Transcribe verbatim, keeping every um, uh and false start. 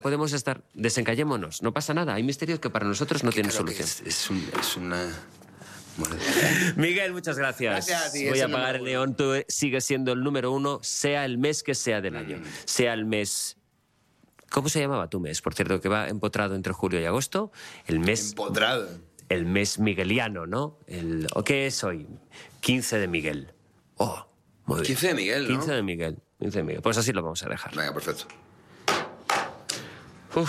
Podemos estar, desencallémonos, no pasa nada. Hay misterios que para nosotros no tienen Claro que solución. Es, es, un, es una... Bueno, Miguel, muchas gracias. Gracias a ti, Voy es a el apagar el número neón. Tú sigues siendo el número uno, sea el mes que sea del año. Mm. Sea el mes... ¿Cómo se llamaba tu mes? Por cierto, que va empotrado entre julio y agosto. El mes... empotrado. El mes migueliano, ¿no? El, ¿o qué es hoy? quince de Miguel. Oh, muy bien. quince de Miguel, ¿no? quince de Miguel. quince de Miguel. Pues así lo vamos a dejar. Venga, perfecto.